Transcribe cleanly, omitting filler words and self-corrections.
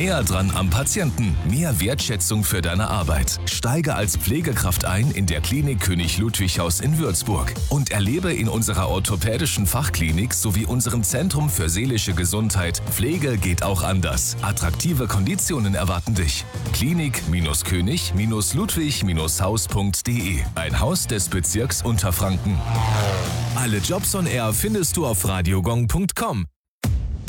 Näher dran am Patienten, mehr Wertschätzung für deine Arbeit. Steige als Pflegekraft ein in der Klinik König Ludwig Haus in Würzburg und erlebe in unserer orthopädischen Fachklinik sowie unserem Zentrum für seelische Gesundheit Pflege geht auch anders. Attraktive Konditionen erwarten dich. Klinik-König-Ludwig-Haus.de. Ein Haus des Bezirks Unterfranken. Alle Jobs on Air findest du auf radiogong.com.